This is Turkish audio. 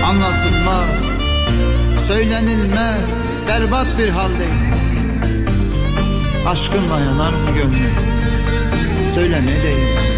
Anlatılmaz, söylenilmez, berbat bir haldeyim. Aşkınla yanar mı gönlüm? Söyle ne diyeyim?